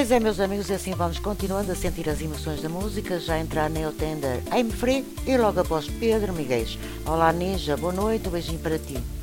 Pois é, meus amigos, e assim vamos continuando a sentir as emoções da música, já entrar Neo Tender, I'm Free e logo após Pedro Miguel. Olá Ninja, boa noite, um beijinho para ti.